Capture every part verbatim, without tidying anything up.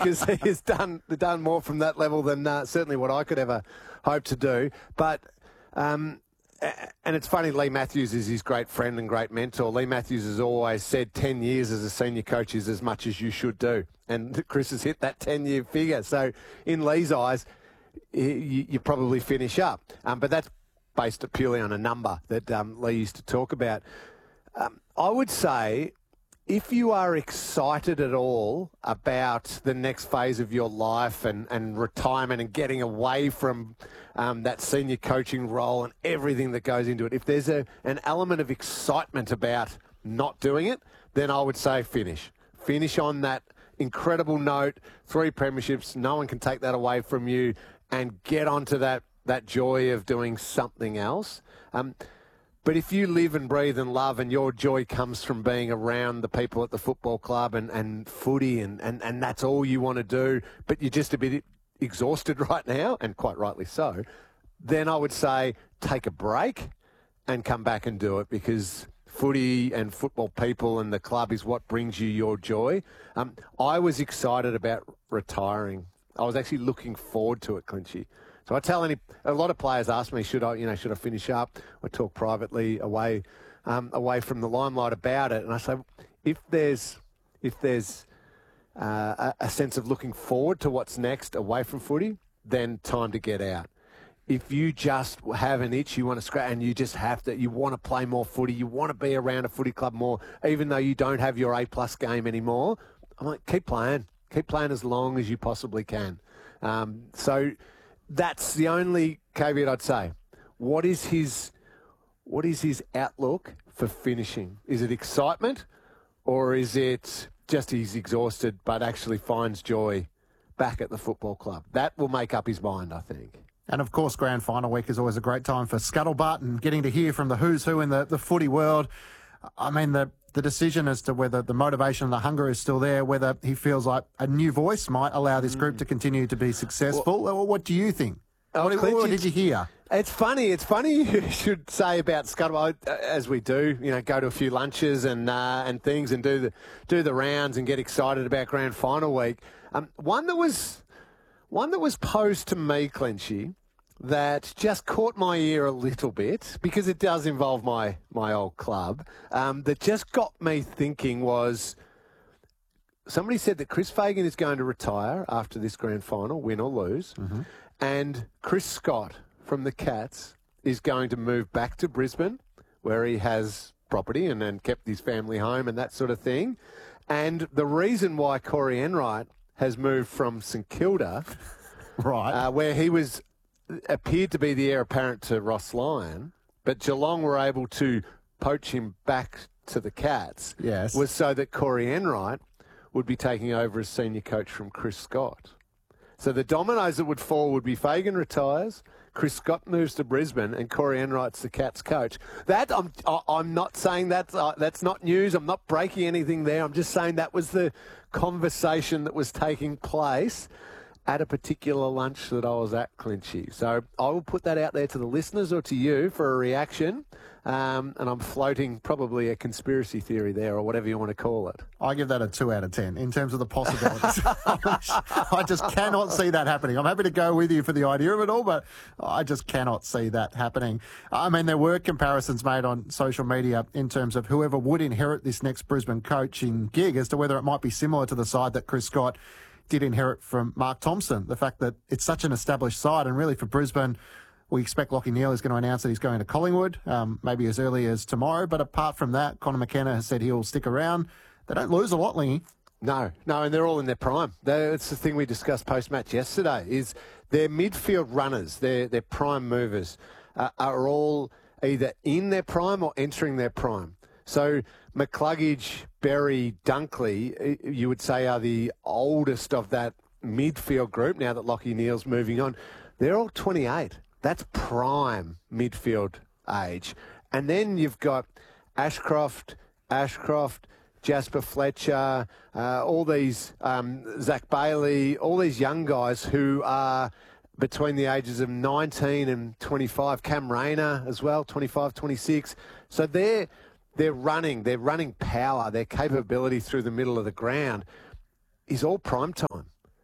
because he has done done more from that level than uh, certainly what I could ever hope to do. But um, and it's funny, Lee Matthews is his great friend and great mentor. Lee Matthews has always said ten years as a senior coach is as much as you should do. And Chris has hit that ten-year figure. So in Lee's eyes, you, you probably finish up. Um, but that's based purely on a number that um, Lee used to talk about. Um, I would say if you are excited at all about the next phase of your life and, and retirement and getting away from um, that senior coaching role and everything that goes into it, if there's a, an element of excitement about not doing it, then I would say finish. Finish on that incredible note, three premierships, no one can take that away from you, and get onto that, that joy of doing something else. Um, But if you live and breathe and love and your joy comes from being around the people at the football club and, and footy and, and, and that's all you want to do, but you're just a bit exhausted right now, and quite rightly so, then I would say take a break and come back and do it, because footy and football people and the club is what brings you your joy. Um, I was excited about retiring. I was actually looking forward to it, Clinchy. So I tell any, a lot of players ask me, should I, you know, should I finish up? I talk privately away, um, away from the limelight about it, and I say, if there's, if there's uh, a, a sense of looking forward to what's next away from footy, then time to get out. If you just have an itch, you want to scratch, and you just have to, you want to play more footy, you want to be around a footy club more, even though you don't have your A plus game anymore, I'm like, keep playing, keep playing as long as you possibly can. Um, so. That's the only caveat I'd say. What is his what is his outlook for finishing? Is it excitement, or is it just he's exhausted but actually finds joy back at the football club? That will make up his mind, I think. And, of course, Grand Final week is always a great time for scuttlebutt and getting to hear from the who's who in the, the footy world. I mean, the the decision as to whether the motivation and the hunger is still there, whether he feels like a new voice might allow this group to continue to be successful. Well, what do you think? Oh, what, Clint, what did you hear? It's funny. It's funny you should say about scuttlebutt, as we do. You know, go to a few lunches and uh, and things, and do the do the rounds and get excited about Grand Final week. Um, one that was one that was posed to me, Clinchy, that just caught my ear a little bit, because it does involve my, my old club, um, that just got me thinking was, somebody said that Chris Fagan is going to retire after this Grand Final, win or lose, mm-hmm. and Chris Scott from the Cats is going to move back to Brisbane, where he has property and, and kept his family home and that sort of thing. And the reason why Corey Enright has moved from St Kilda, right, uh, where he was... appeared to be the heir apparent to Ross Lyon, but Geelong were able to poach him back to the Cats, yes, was so that Corey Enright would be taking over as senior coach from Chris Scott. So the dominoes that would fall would be Fagan retires, Chris Scott moves to Brisbane, and Corey Enright's the Cats coach. That I'm I'm not saying that uh, that's not news. I'm not breaking anything there. I'm just saying that was the conversation that was taking place at a particular lunch that I was at, Clinchy. So I will put that out there to the listeners or to you for a reaction. Um, and I'm floating probably a conspiracy theory there, or whatever you want to call it. I give that a two out of ten in terms of the possibilities. I just cannot see that happening. I'm happy to go with you for the idea of it all, but I just cannot see that happening. I mean, there were comparisons made on social media in terms of whoever would inherit this next Brisbane coaching gig as to whether it might be similar to the side that Chris Scott did inherit from Mark Thompson. The fact that it's such an established side, and really for Brisbane, we expect Lachie Neale is going to announce that he's going to Collingwood, um, maybe as early as tomorrow. But apart from that, Connor McKenna has said he'll stick around. They don't lose a lot, Lingy. No, no, and they're all in their prime. That's the thing we discussed post-match yesterday, is their midfield runners, their, their prime movers, uh, are all either in their prime or entering their prime. So McCluggage, Berry, Dunkley, you would say are the oldest of that midfield group now that Lachie Neale's moving on. They're all twenty-eight. That's prime midfield age. And then you've got Ashcroft, Ashcroft, Jasper Fletcher, uh, all these, um, Zach Bailey, all these young guys who are between the ages of nineteen and twenty-five. Cam Rayner as well, twenty-five, twenty-six. So they're, they're running, their running power, their capability through the middle of the ground is all prime time.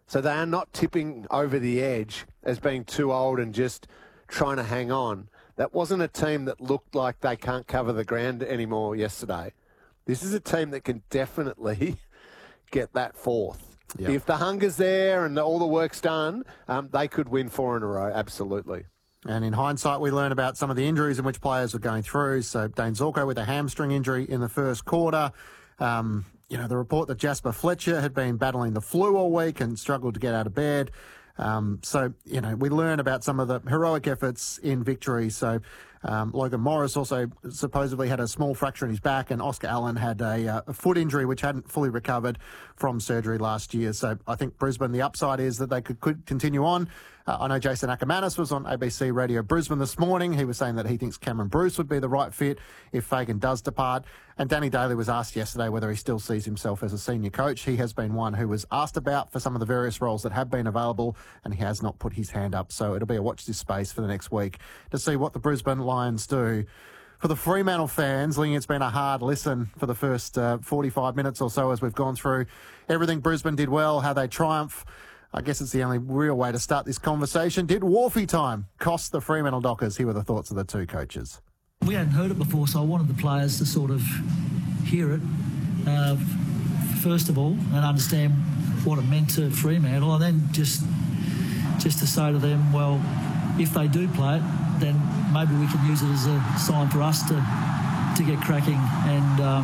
So they are not tipping over the edge as being too old and just trying to hang on. That wasn't a team that looked like they can't cover the ground anymore yesterday. This is a team that can definitely get that fourth. Yep. If the hunger's there and all the work's done, um, they could win four in a row, absolutely. And in hindsight, we learn about some of the injuries in which players were going through. So Dane Zorko with a hamstring injury in the first quarter. Um, you know, the report that Jasper Fletcher had been battling the flu all week and struggled to get out of bed. Um, so, you know, we learn about some of the heroic efforts in victory. So um, Logan Morris also supposedly had a small fracture in his back, and Oscar Allen had a, uh, a foot injury which hadn't fully recovered from surgery last year. So I think Brisbane, the upside is that they could, could continue on. Uh, I know Jason Ackermanis was on A B C Radio Brisbane this morning. He was saying that he thinks Cameron Bruce would be the right fit if Fagan does depart. And Danny Daly was asked yesterday whether he still sees himself as a senior coach. He has been one who was asked about for some of the various roles that have been available, and he has not put his hand up. So it'll be a watch this space for the next week to see what the Brisbane Lions do. For the Fremantle fans, Ling, it's been a hard listen for the first uh, forty-five minutes or so as we've gone through everything Brisbane did well, how they triumph. I guess it's the only real way to start this conversation. Did Wharfie time cost the Fremantle Dockers? Here were the thoughts of the two coaches. We hadn't heard it before, so I wanted the players to sort of hear it, uh, first of all, and understand what it meant to Fremantle, and then just just to say to them, well, if they do play it, then maybe we can use it as a sign for us to to get cracking. And, um,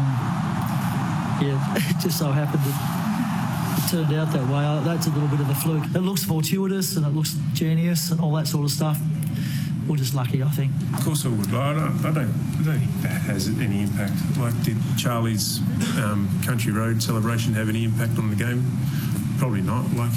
yeah, it just so happened that it turned out that way. That's a little bit of a fluke. It looks fortuitous and it looks genius and all that sort of stuff. We're just lucky, I think. Of course I would. I don't, I don't, I don't think that has any impact. Like, did Charlie's um, Country Road celebration have any impact on the game? Probably not. Like,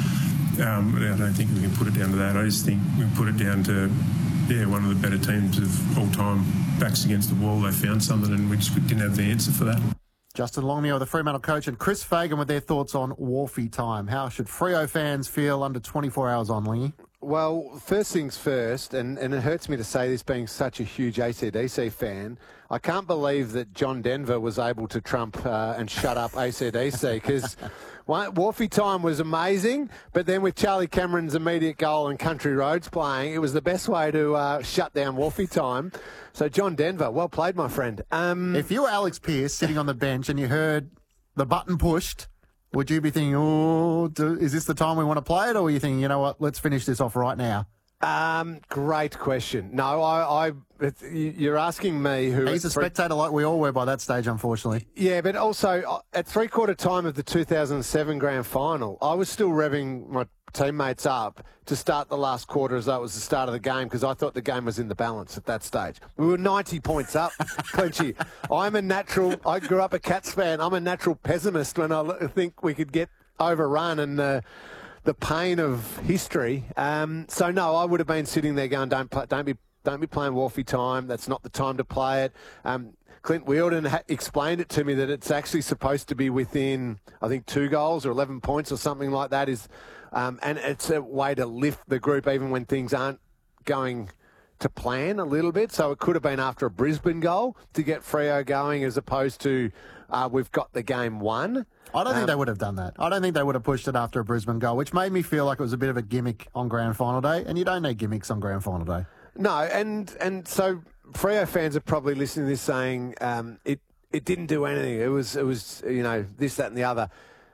um, I don't think we can put it down to that. I just think we can put it down to, yeah, one of the better teams of all time. Backs against the wall, they found something and we just didn't have the answer for that. Justin Longmuir, the Fremantle coach, and Chris Fagan with their thoughts on Wharfie time. How should Freo fans feel under twenty-four hours on, Lingy? Well, first things first, and, and it hurts me to say this being such a huge A C D C fan, I can't believe that John Denver was able to trump uh, and shut up A C D C, because Wharfie time was amazing, but then with Charlie Cameron's immediate goal and Country Roads playing, it was the best way to uh, shut down Wharfie time. So John Denver, well played, my friend. Um, if you were Alex Pearce sitting on the bench and you heard the button pushed, would you be thinking, oh, do, is this the time we want to play it? Or were you thinking, you know what, let's finish this off right now? Um, great question. No, I, I you're asking me who... He's a spectator like we all were by that stage, unfortunately. Yeah, but also at three-quarter time of the two thousand seven grand final, I was still revving my teammates up to start the last quarter as though it was the start of the game, because I thought the game was in the balance at that stage. We were ninety points up, Clinchy. I'm a natural... I grew up a Cats fan. I'm a natural pessimist when I think we could get overrun and... Uh, the pain of history. Um, so no, I would have been sitting there going, "Don't play, don't be, don't be playing Wharfie time. That's not the time to play it." Um, Clint Wheeldon ha- explained it to me that it's actually supposed to be within, I think, two goals or eleven points or something like that. Is, um, and it's a way to lift the group even when things aren't going to plan a little bit. So it could have been after a Brisbane goal to get Freo going, as opposed to uh, we've got the game won. I don't think um, they would have done that. I don't think they would have pushed it after a Brisbane goal, which made me feel like it was a bit of a gimmick on grand final day, and you don't need gimmicks on grand final day. No, and and so Freo fans are probably listening to this saying um, it it didn't do anything. It was it was you know this, that, and the other.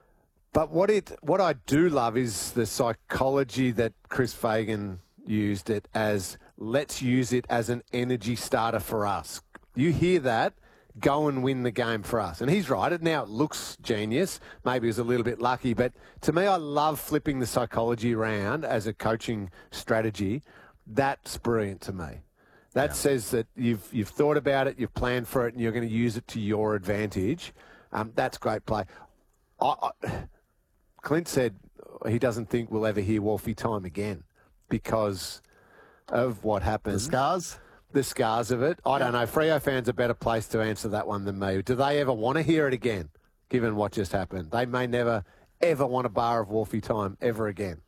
But what it what I do love is the psychology that Chris Fagan used it as. Let's use it as an energy starter for us. You hear that? Go and win the game for us. And he's right. Now it looks genius. Maybe he was a little bit lucky. But to me, I love flipping the psychology around as a coaching strategy. That's brilliant to me. That yeah. says that you've you've thought about it, you've planned for it, and you're going to use it to your advantage. Um, that's great play. I, I, Clint said he doesn't think we'll ever hear Wharfie time again because of what happened. The scars? The scars of it. I don't know. Freo fans are better placed to answer that one than me. Do they ever want to hear it again, given what just happened? They may never, ever want a bar of Wharfie time ever again.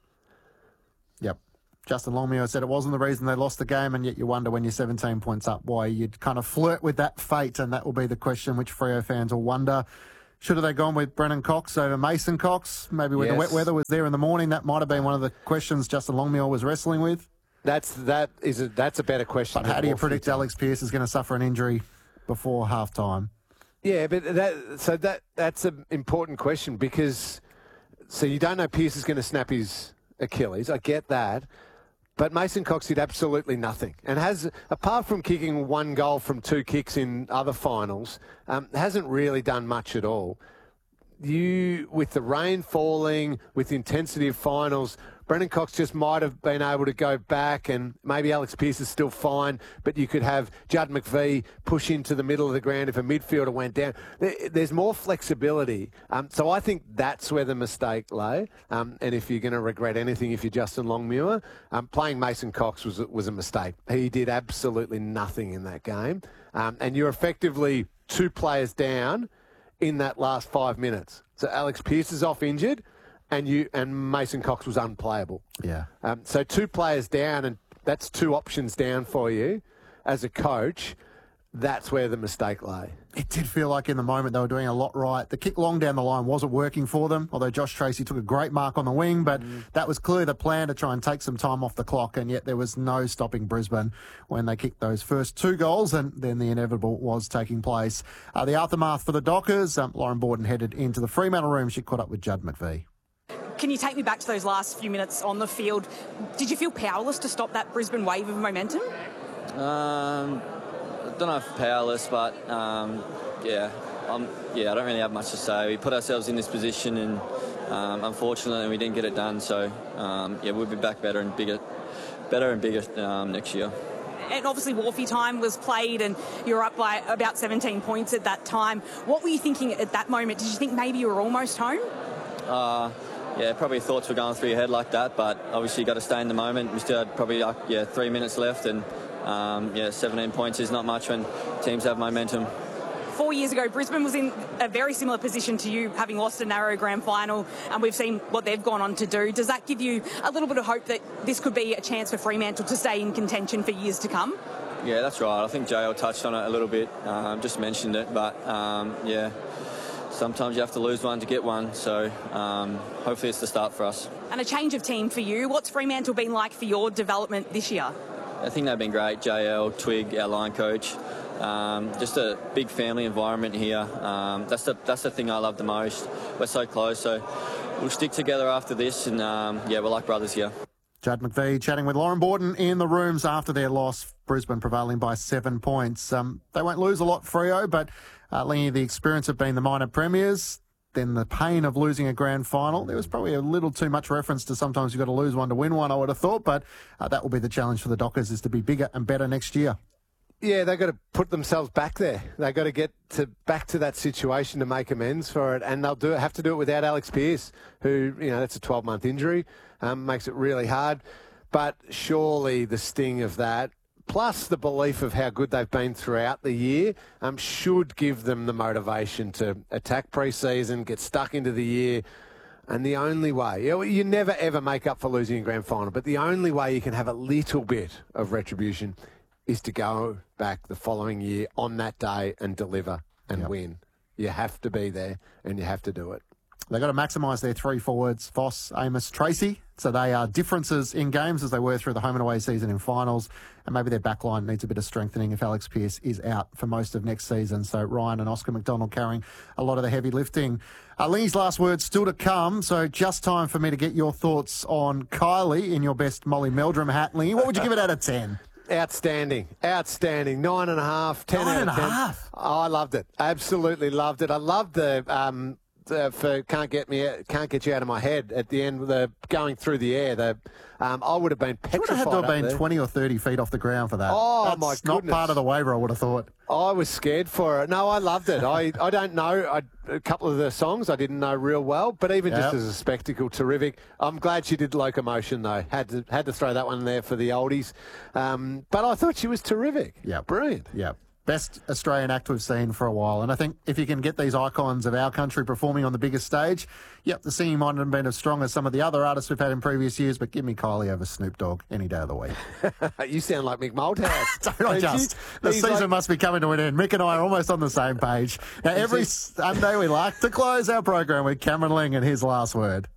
Yep. Justin Longmuir said it wasn't the reason they lost the game, and yet you wonder when you're seventeen points up why you'd kind of flirt with that fate, and that will be the question which Freo fans will wonder. Should have they gone with Brennan Cox over Mason Cox? Maybe when Yes. the wet weather was there in the morning, that might have been one of the questions Justin Longmuir was wrestling with. That's that is a, that's a better question. But how do you predict Alex Pearce is going to suffer an injury before half-time? Yeah, but that so that that's an important question because so you don't know Pearce is going to snap his Achilles. I get that. But Mason Cox did absolutely nothing and has, apart from kicking one goal from two kicks in other finals, um, hasn't really done much at all. You, with the rain falling, with the intensity of finals, Brennan Cox just might have been able to go back and maybe Alex Pearce is still fine, but you could have Judd McVie push into the middle of the ground if a midfielder went down. There, there's more flexibility. Um, so I think that's where the mistake lay. Um, and if you're going to regret anything, if you're Justin Longmuir, um, playing Mason Cox was, was a mistake. He did absolutely nothing in that game. Um, and you're effectively two players down in that last five minutes. So Alex Pearce is off injured. And you and Mason Cox was unplayable. Yeah. Um, so two players down, and that's two options down for you as a coach. That's where the mistake lay. It did feel like in the moment they were doing a lot right. The kick long down the line wasn't working for them, although Josh Tracy took a great mark on the wing, but mm. that was clearly the plan to try and take some time off the clock, and yet there was no stopping Brisbane when they kicked those first two goals, and then the inevitable was taking place. Uh, the aftermath for the Dockers, um, Lauren Borden headed into the Fremantle room. She caught up with Judd McVie. Can you take me back to those last few minutes on the field? Did you feel powerless to stop that Brisbane wave of momentum? Um, I don't know if powerless, but um, yeah, um, yeah, I don't really have much to say. We put ourselves in this position, and um, unfortunately, we didn't get it done. So um, yeah, we'll be back better and bigger, better and bigger um, next year. And obviously, Wharfie time was played, and you were up by about seventeen points at that time. What were you thinking at that moment? Did you think maybe you were almost home? Uh, Yeah, probably thoughts were going through your head like that, but obviously you got to stay in the moment. We still had probably uh, yeah three minutes left, and um, yeah, seventeen points is not much when teams have momentum. Four years ago, Brisbane was in a very similar position to you, having lost a narrow grand final, and we've seen what they've gone on to do. Does that give you a little bit of hope that this could be a chance for Fremantle to stay in contention for years to come? Yeah, that's right. I think J L touched on it a little bit, um, just mentioned it, but um, yeah. Sometimes you have to lose one to get one, so um, hopefully it's the start for us. And a change of team for you. What's Fremantle been like for your development this year? I think they've been great. J L, Twig, our line coach. Um, just a big family environment here. Um, that's the that's the thing I love the most. We're so close, so we'll stick together after this, and um, yeah, we're like brothers here. Judd McVie chatting with Lauren Borden in the rooms after their loss. Brisbane prevailing by seven points. Um, they won't lose a lot, Freo, but uh, Lingy, the experience of being the minor premiers, then the pain of losing a grand final. There was probably a little too much reference to sometimes you've got to lose one to win one, I would have thought, but uh, that will be the challenge for the Dockers, is to be bigger and better next year. Yeah, they've got to put themselves back there. They've got to get to back to that situation to make amends for it, and they'll do it, have to do it without Alex Pearce, who, you know, that's a twelve-month injury, um, makes it really hard. But surely the sting of that, plus the belief of how good they've been throughout the year, um, should give them the motivation to attack pre-season, get stuck into the year. And the only way, you know, you never ever make up for losing a grand final, but the only way you can have a little bit of retribution is to go back the following year on that day and deliver and yep. win. You have to be there and you have to do it. They've got to maximise their three forwards, Voss, Amos, Tracy. So they are differences in games as they were through the home and away season in finals. And maybe their backline needs a bit of strengthening if Alex Pearce is out for most of next season. So Ryan and Oscar McDonald carrying a lot of the heavy lifting. Uh, Lingy's last words still to come. So just time for me to get your thoughts on Kylie in your best Molly Meldrum hat. Lingy, what would you give it out of ten? Outstanding, outstanding. Nine and a half, ten Nine out and of ten. a half. Oh, I loved it. Absolutely loved it. I loved the um, the for can't get me, can't get you out of my head at the end. The going through the air. The um, I would have been petrified. You would have had to have been there. twenty or thirty feet off the ground for that. Oh That's my not goodness. part of the waiver, I would have thought. I was scared for it. No, I loved it. I, I don't know. I, a couple of the songs I didn't know real well, but even Yep. just as a spectacle, terrific. I'm glad she did Locomotion, though. Had to had to throw that one there for the oldies. Um, but I thought she was terrific. Yeah, Brilliant. Yeah. Best Australian act we've seen for a while. And I think if you can get these icons of our country performing on the biggest stage, yep, the singing might not have been as strong as some of the other artists we've had in previous years, but give me Kylie over Snoop Dogg any day of the week. You sound like Mick Malthouse. Don't I just? The He's season like- must be coming to an end. Mick and I are almost on the same page. Now, every Sunday we like to close our program with Cameron Ling and his last word.